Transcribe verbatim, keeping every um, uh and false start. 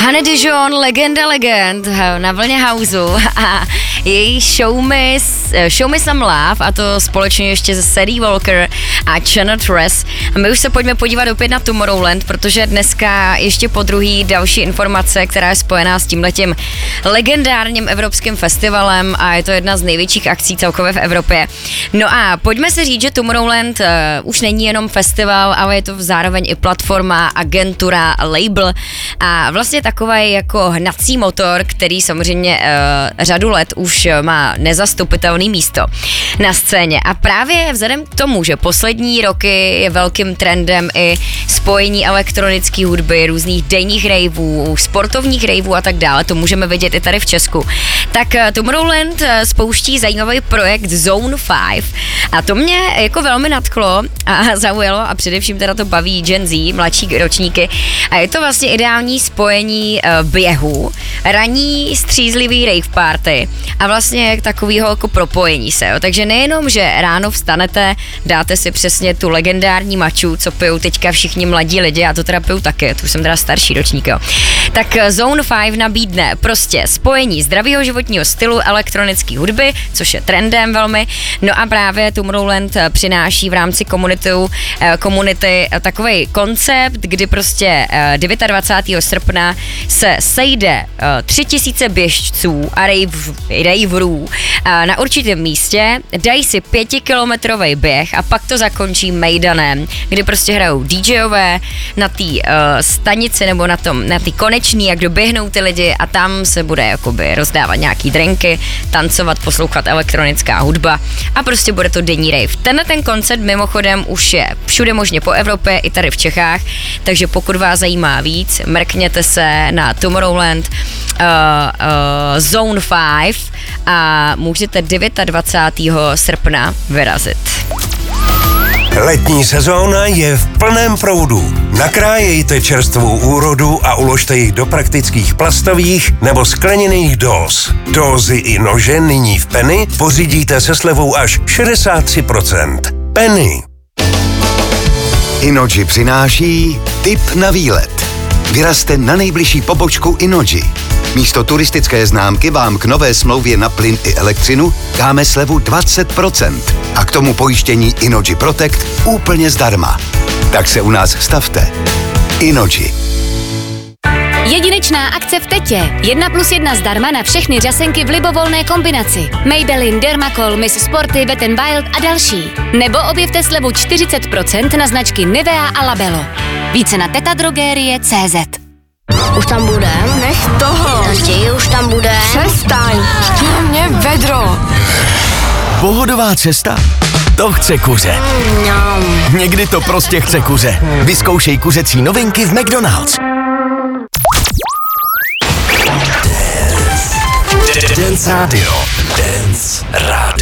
Hannah Dijon, legenda legend na vlně Houseu a její Show Me, Show Me Some Love, a to společně ještě se Sadie Walker a Channel Tress. A my už se pojďme podívat opět na Tomorrowland, protože dneska ještě po druhý další informace, která je spojená s tímhletím legendárním evropským festivalem a je to jedna z největších akcí celkově v Evropě. No a pojďme si říct, že Tomorrowland uh, už není jenom festival, ale je to zároveň i platforma, agentura, label a vlastně takový jako hnací motor, který samozřejmě uh, řadu let už má nezastupitelný místo na scéně. A právě vzhledem k tomu, že poslední roky je velkým trendem i spojení elektronické hudby, různých denních raveů, sportovních raveů a tak dále, to můžeme vidět i tady v Česku, tak Tomorrowland spouští zajímavý projekt Zone pět a to mě jako velmi nadchlo a zaujalo a především teda to baví Gen Z, mladší ročníky a je to vlastně ideální spojení běhu, ranní střízlivý rave party a vlastně takového jako propojení se, jo. Takže nejenom, že ráno vstanete, dáte si přesně tu legendární maču, co pijou teďka všichni mladí lidi, a to teda piju taky, tu jsem teda starší ročník, jo. Tak Zone pět nabídne prostě spojení zdravého životního stylu, elektronické hudby, což je trendem velmi, no a právě Tomorrowland přináší v rámci komunitu, komunity takovej koncept, kdy prostě dvacátého devátého srpna se sejde tři tisíce běžců a rave, raverů na určitém místě, dají si pětikilometrový běh a pak to zakončí mejdanem, kdy prostě hrajou DJové na té uh, stanici nebo na tom, na té konečný, jak doběhnou ty lidi a tam se bude jakoby rozdávat nějaký drinky, tancovat, poslouchat elektronická hudba a prostě bude to denní rave. Tenhle ten koncert mimochodem už je všude možně po Evropě i tady v Čechách, takže pokud vás zajímá víc, mrkněte se na Tomorrowland uh, uh, Zone pět a můžete dvacátého devátého srpna vyrazit. Letní sezóna je v plném proudu. Nakrájejte čerstvou úrodu a uložte ji do praktických plastových nebo skleněných dóz. Dózy i nože nyní v Penny pořídíte se slevou až šedesát tři procent. Penny. Innogy přináší tip na výlet. Vyrazte na nejbližší pobočku Innogy. Místo turistické známky vám k nové smlouvě na plyn i elektřinu dáme slevu dvacet procent a k tomu pojištění Innogy Protect úplně zdarma. Tak se u nás stavte. Innogy. Jedinečná akce v Tetě. Jedna plus jedna zdarma na všechny řasenky v libovolné kombinaci. Maybelline, Dermacol, Miss Sporty, Wet n Wild a další. Nebo objevte slevu čtyřicet procent na značky Nivea a Labello. Více na tetadrogerie tečka cé zet. Už tam budem? Nech toho. Později už tam bude. Přestaň. Chtěl mě vedro. Pohodová cesta? To chce kuře. Mm, Někdy to prostě chce kuře. Vyzkoušej kuřecí novinky v McDonald's. Dance Radio. Dance Radio.